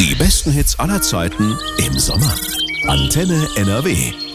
Die besten Hits aller Zeiten im Sommer. Antenne NRW.